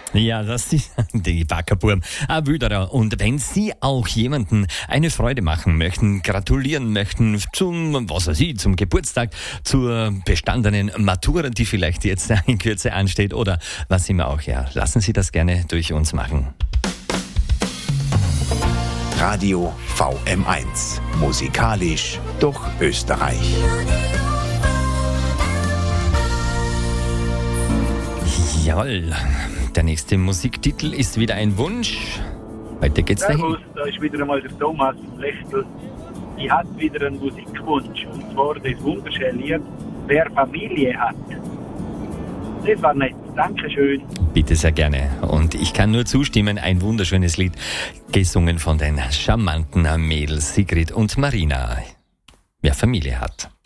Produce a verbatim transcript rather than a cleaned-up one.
Ja, das ist die Backerburm, ein Wüderer. Und wenn Sie auch jemanden eine Freude machen möchten, gratulieren möchten zum, was weiß ich, zum Geburtstag, zur bestandenen Matura, die vielleicht jetzt in Kürze ansteht oder was immer auch, ja, lassen Sie das gerne durch uns machen. Radio V M eins. Musikalisch durch Österreich. Jawohl, der nächste Musiktitel ist wieder ein Wunsch. Heute geht's dahin. Servus, da ist wieder einmal der Thomas Lechtel. Ich habe wieder einen Musikwunsch, und zwar das wunderschöne Lied «Wer Familie hat». Das war nett, Dankeschön. Bitte sehr gerne. Und ich kann nur zustimmen, ein wunderschönes Lied, gesungen von den charmanten Mädels Sigrid und Marina. Wer Familie hat.